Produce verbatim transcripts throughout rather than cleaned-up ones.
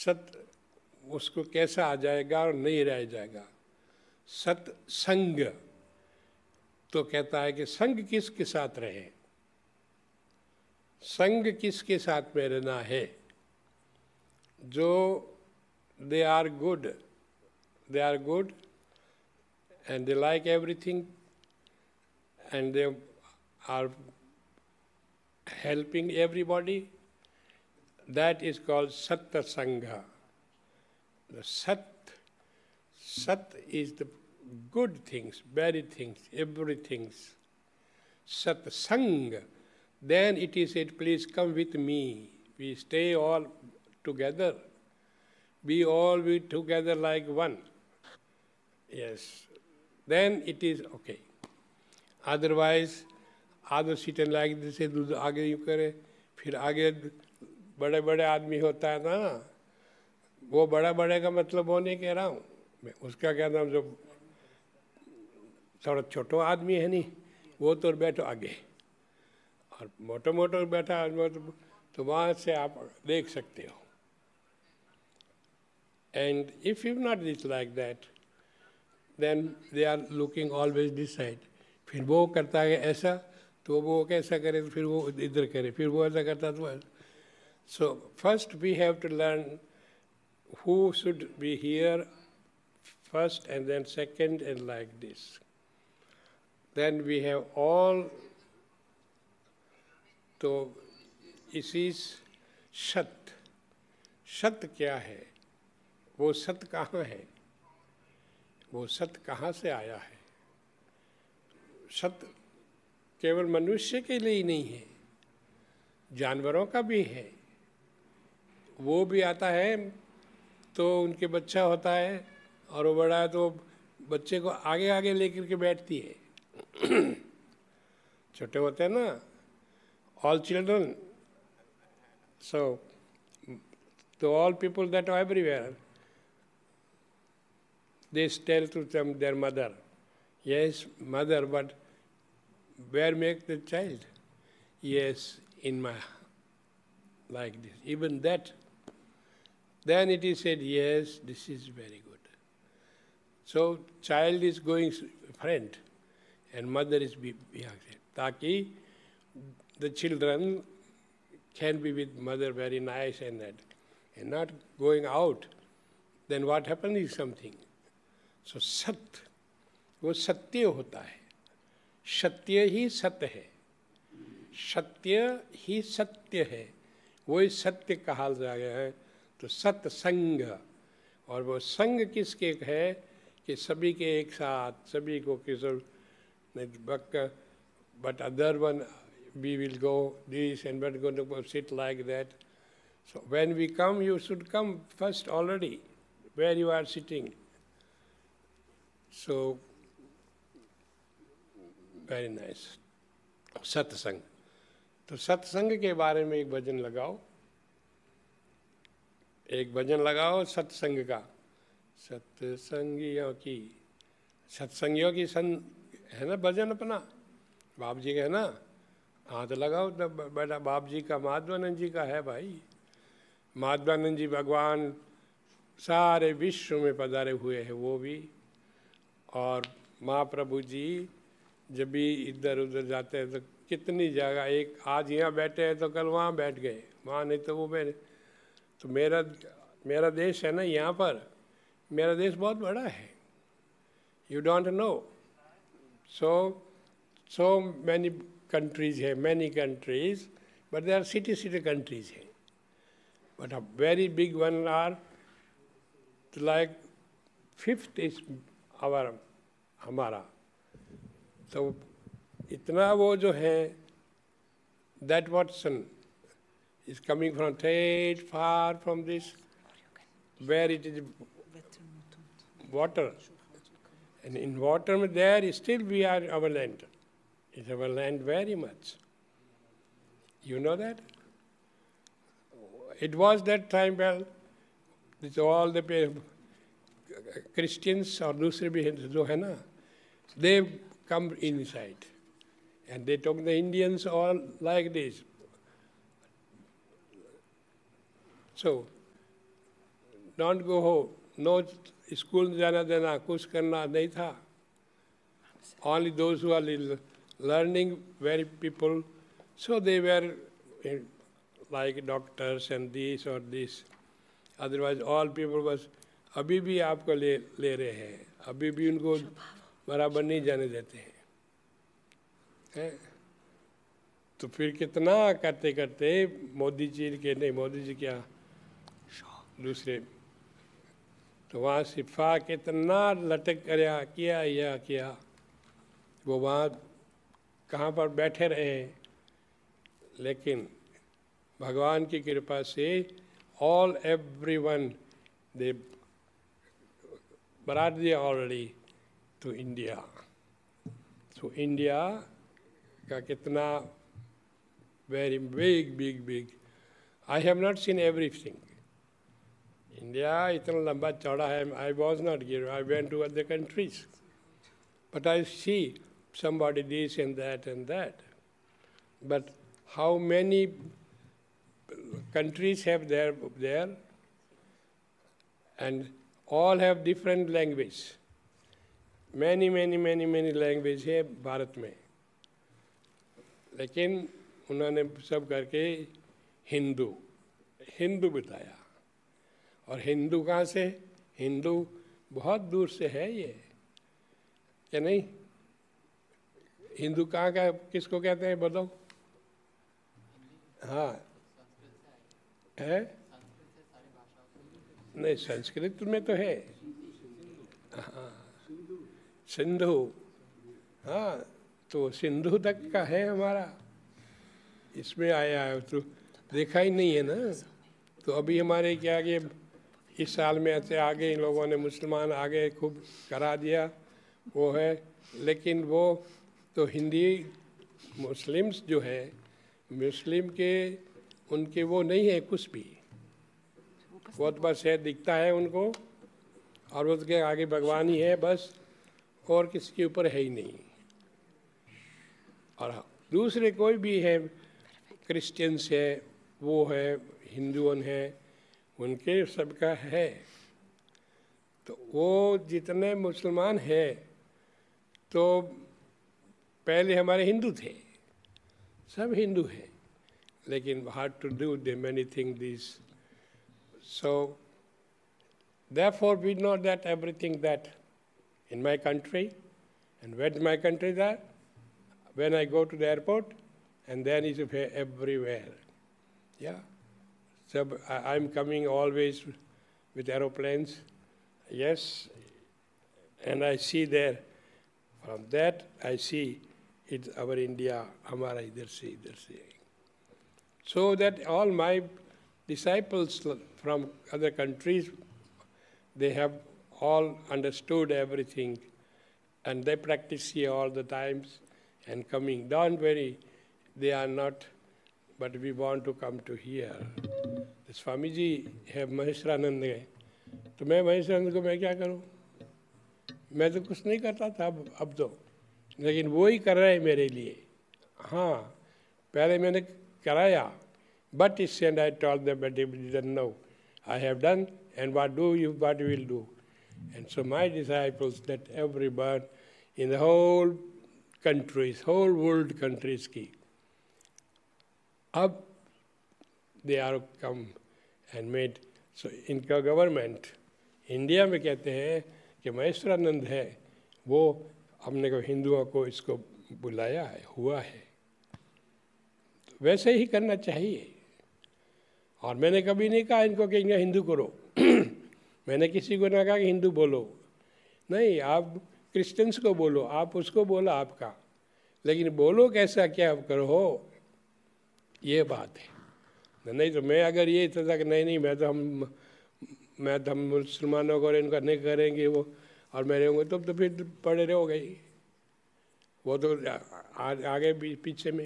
सत उसको कैसा आ जाएगा और नहीं रह जाएगा। सत्संग तो कहता है कि संग किसके साथ रहे, संग किसके साथ में रहना है। जो they are good, they are good and they like everything and they are helping everybody, that is called Satta Sangha. The Sat, Sat is the good things, very things, everything. Sat Sang, then it is said, please come with me. We stay all together. We all be together like one. Yes. Then it is okay. Otherwise, other sit and like this, आगे यूँ करे, फिर आगे बड़े बड़े आदमी होता है ना, वो बड़ा बड़े का मतलब वो नहीं कह रहा हूँ मैं, उसका क्या नाम जो थोड़ा छोटो आदमी है नहीं, वो तो बैठो आगे, और मोटो मोटो बैठा आदमी तो, तो वहाँ से आप देख सकते हो. And if you not this like that, then they are looking always this side. फिर वो करता है ऐसा, तो वो कैसा करे, तो फिर वो इधर करे, फिर वो ऐसा करता तो. So first we have to learn who should be here first, and then second, and like this. Then we have all. तो इसी सत, सत क्या है, वो सत कहाँ है, वो सत कहाँ से आया है. सत केवल मनुष्य के लिए ही नहीं है, जानवरों का भी है. वो भी आता है तो उनके बच्चा होता है, और वो बड़ा है तो बच्चे को आगे आगे लेकर के बैठती है. छोटे होते हैं ना, all children. So, to all people that are everywhere, they tell to them their mother, yes, mother, but where make the child? Yes, in my, like this. Even that. Then it is said, yes, this is very good. So, child is going front, and mother is behind. Taki the children can be with mother very nice and that, and not going out. Then what happens is something. So सत, वो सत्य होता है. सत्य ही सत्य है, सत्य ही सत्य है, वही सत्य कहा गया है. तो सत्संग, और वो संग किसके है कि सभी के एक साथ, सभी को किस, but other one we will go this and we're going to go sit like that. So when we come, you should come first already where you are sitting. So very nice. सत्संग. तो सत्संग के बारे में एक भजन लगाओ, एक भजन लगाओ सत्संग का. सत्संगियों की, सत्संगियों की सन है ना भजन अपना, बाप जी का है ना. हाँ तो लगाओ. तब बेटा बाप जी का, माधवानंद जी का है भाई. माधवानंद जी भगवान सारे विश्व में पधारे हुए हैं वो भी. और महाप्रभु जी जब भी इधर उधर जाते हैं तो कितनी जगह, एक आज यहाँ बैठे हैं तो कल वहाँ बैठ गए, वहाँ नहीं तो वो मेरे. तो मेरा मेरा देश है ना, यहाँ पर मेरा देश बहुत बड़ा है. You don't know. So so many countries here, many countries, but they are city city countries here. But a very big one are like fifth is our हमारा. तो इतना वो जो है, that Watson is coming from straight far from this, where it is water, and in water there still we are our land. It's our land very much. You know that? It was that time, well, it's all the Christians or दूसरे भी जो है ना, they come inside. And they took the Indians all like this. So, don't go हो, no school जाना देना, कुछ करना नहीं था. Only those who are learning, very people, so they were like doctors and this or this. Otherwise, all people was, अभी भी आपको ले ले रहे हैं, अभी भी उनको बराबर नहीं जाने देते हैं, हैं? तो फिर कितना करते करते मोदी जी के नहीं, मोदी जी क्या दूसरे, तो वहाँ सिफा कितना लटक करया किया या किया, वो वहाँ कहाँ पर बैठे रहे, लेकिन भगवान की कृपा से all everyone they brought there already to India. So India का कितना very big big big. I have not seen everything. India इतना लंबा चौड़ा है. I was not here. I went to other countries, but I see somebody this and that and that. But how many countries have there there, and all have different language. Many many many many language है भारत में, लेकिन उन्होंने सब करके हिंदू हिंदू बताया. और हिंदू कहाँ से? हिंदू बहुत दूर से है ये, क्या नहीं? हिंदू कहाँ का, किसको कहते हैं बताओ? हाँ है, नहीं संस्कृत में तो है. हाँ सिंधु, हाँ तो सिंधु तक का है हमारा, इसमें आया है. तो देखा ही नहीं है ना. तो अभी हमारे क्या आगे इस साल में ऐसे आगे इन लोगों ने मुसलमान आगे खूब करा दिया वो है, लेकिन वो तो हिंदी मुस्लिम्स जो है, मुस्लिम के उनके वो नहीं है कुछ भी, बहुत बस है दिखता है उनको, और उसके आगे भगवान ही है बस, और किसके ऊपर है ही नहीं. और दूसरे कोई भी है, क्रिश्चियंस है, वो है, हिंदुओं है, उनके सबका है. तो वो जितने मुसलमान हैं तो पहले हमारे हिंदू थे, सब हिंदू हैं, लेकिन hard to do the many thing this. So therefore we know that everything that in my country, and where's my country that? When I go to the airport, and then it's everywhere. Yeah. So I, I'm coming always with aeroplanes. Yes. And I see there, from that I see it's our India, हमारा इधर से इधर से. So that all my disciples from other countries, they have all understood everything, and they practice here all the times and coming. Don't worry, they are not, but we want to come to here. The Swami ji have Maheshwaranand है, तो मैं महेश्वरानंद को मैं क्या करूं? मैं तो कुछ नहीं करता था अब अब तो, लेकिन वो ही कर रहे हैं मेरे लिए. हाँ पहले मैंने कराया, but he said, I told them, but they didn't know. I have done, and what do you, what you will do? And so my disciples, that everyone in the whole countries, whole world countries की, अब they are come and made. So इनका government India में कहते हैं कि महेश्वरानंद है, वो हमने को हिंदुओं को इसको बुलाया है, हुआ है. तो वैसे ही करना चाहिए. और मैंने कभी नहीं कहा इनको कि इन्हें हिंदू करो. मैंने किसी को ना कहा कि हिंदू बोलो, नहीं, आप क्रिश्चियंस को बोलो, आप उसको बोलो आपका, लेकिन बोलो कैसा क्या करो हो, ये बात है. नहीं तो मैं अगर ये था कि नहीं नहीं मैं तो हम मैं तो हम मुसलमानों को इनका नहीं करेंगे वो, और मेरे होंगे तो, तो फिर पड़े रहो गई, वो तो आ, आगे पीछे में.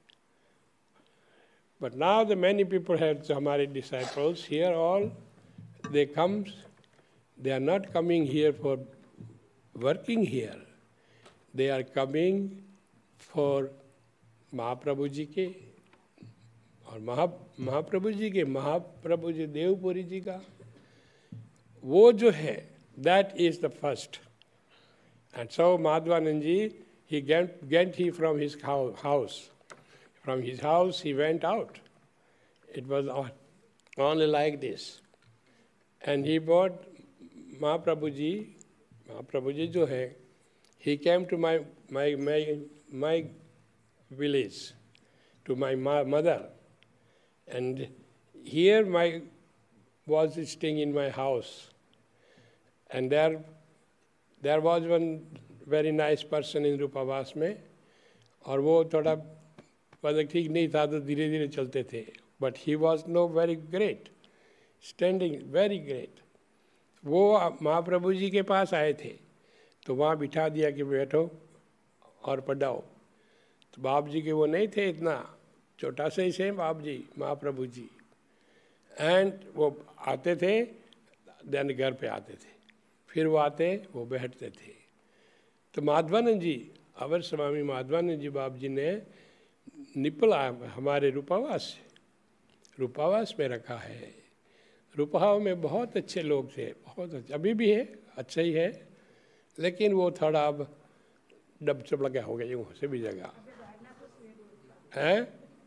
But now the many people have Hamari disciples here all, they come, they are not coming here for working here. They are coming for Mahaprabhu ji के, और महा महाप्रभु जी के महाप्रभु जी देवपुरी जी का, वो जो है that is the first. And so Madhvanand ji, he get, get he from his house. From his house he went out. It was only like this. And he brought Mahaprabhu ji, Mahaprabhu ji jo hai, he came to my, my, my, my village, to my mother. And here my was staying in my house. And there, there was one very nice person in Rupawas में, और वो थोड़ा मतलब ठीक नहीं था तो धीरे धीरे चलते थे. But he was no very great, standing very great. वो महाप्रभु जी के पास आए थे, तो वहाँ बिठा दिया कि बैठो और पढ़ाओ. तो बाप जी के वो नहीं थे, इतना छोटा से ही से बाप जी महाप्रभु जी. एंड वो आते थे, देन घर पे आते थे, फिर वो आते वो बैठते थे. तो माधवानंद जी, अवर स्वामी माधवानंद जी बाप जी ने निपला हमारे रूपावास से, रूपावास में रखा है. रूपाव में बहुत अच्छे लोग थे, बहुत अच्छे, अभी भी है, अच्छा ही है, लेकिन वो थोड़ा अब डब चबड़ गया हो गया यूँ से भी जगह है.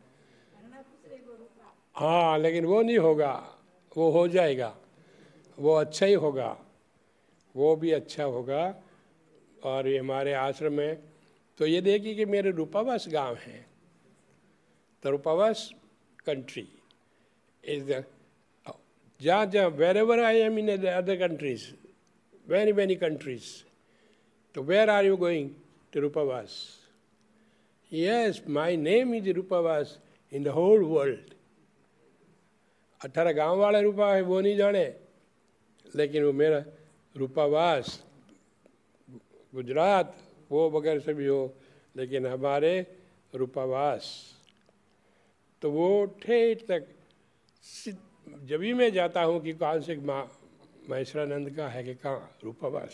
हाँ, लेकिन वो नहीं होगा, वो हो जाएगा, वो अच्छा ही होगा, वो भी अच्छा होगा. और ये हमारे आश्रम में तो ये देखिए कि मेरे रूपावास गांव है, तो रूपावास कंट्री इज द जहाँ जहाँ where ever I am in other countries, very many countries, तो where are you going to Rupawas? Yes, my name is Rupawas in the whole world. अठारह गांव वाला रूपा है वो नहीं जाने, लेकिन वो मेरा रूपावास गुजरात वो वगैरह से भी हो, लेकिन हमारे रूपावास तो वो ठेठ तक. जब भी मैं जाता हूँ कि कहाँ से माँ महेश्वरानंद का है कि कहाँ रूपावास,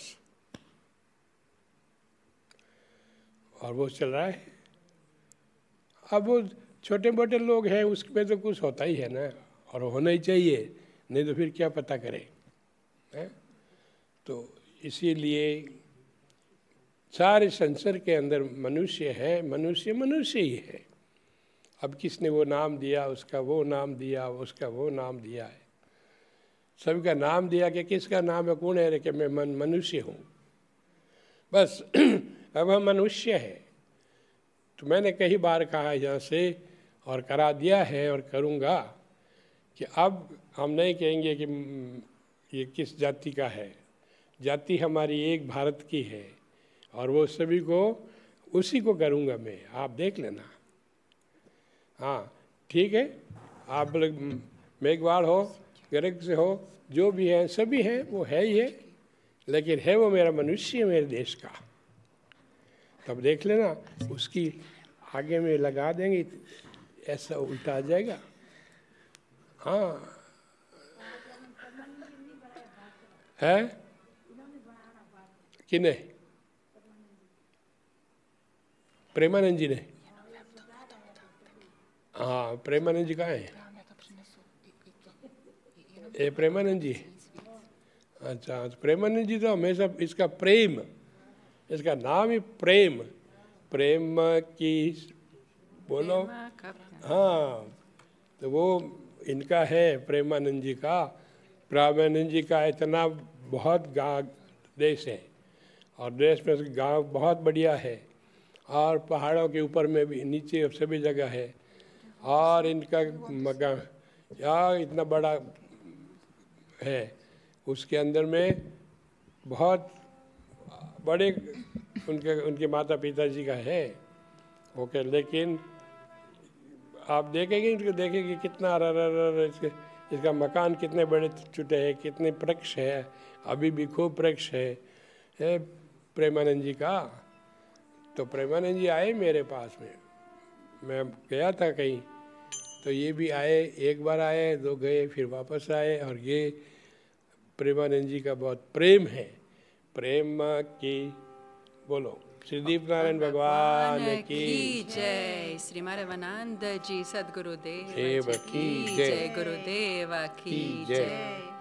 और वो चल रहा है. अब वो छोटे मोटे लोग हैं, उसमें तो कुछ होता ही है ना, और होना ही चाहिए, नहीं तो फिर क्या पता करें. है? तो इसीलिए सारे संसार के अंदर मनुष्य है, मनुष्य मनुष्य ही है. अब किसने वो नाम दिया, उसका वो नाम दिया, उसका वो नाम दिया है, सभी का नाम दिया कि किसका नाम है, कौन है, कि मैं मन मनुष्य हूँ बस. अब हम मनुष्य हैं. तो मैंने कई बार कहा यहाँ से और करा दिया है और करूँगा कि अब हम नहीं कहेंगे कि ये किस जाति का है. जाति हमारी एक भारत की है, और वो सभी को उसी को करूँगा मैं. आप देख लेना. हाँ ठीक है, आप मेघवाड़ हो, गर्ग से हो, जो भी है सभी हैं, वो है ही है, लेकिन है वो मेरा मनुष्य, मेरे देश का. तब देख लेना, उसकी आगे में लगा देंगे, ऐसा उल्टा आ जाएगा. हाँ है कि नहीं? प्रेमानंद जी ने, हाँ प्रेमानंद जी कहाँ है? ये प्रेमानंद जी. अच्छा, तो प्रेमानंद जी तो हमेशा इसका प्रेम, इसका नाम ही प्रेम, प्रेम की बोलो. हाँ, तो वो इनका है प्रेमानंद जी का. प्रेमानंद जी का इतना बहुत गाँव देश है, और देश में गांव बहुत बढ़िया है, और पहाड़ों के ऊपर में भी, नीचे सभी जगह है. और इनका मकान यहाँ इतना बड़ा है, उसके अंदर में बहुत बड़े उनके उनके माता पिता जी का है. ओके, लेकिन आप देखेंगे, इनको देखेंगे कितना रर रर इसके इसका मकान कितने बड़े छुटे हैं, कितने वृक्ष है, अभी भी खूब वृक्ष है, है प्रेमानंद जी का. तो प्रेमानंद जी आए मेरे पास में, मैं गया था कहीं, तो ये भी आए, एक बार आए, दो गए, फिर वापस आए. और ये प्रेमानंद जी का बहुत प्रेम है. प्रेम की बोलो श्रीदीप नारायण भगवान की जय. श्री माधवानंद जी सद्गुरुदेव की की जय. जय. गुरुदेव की जय.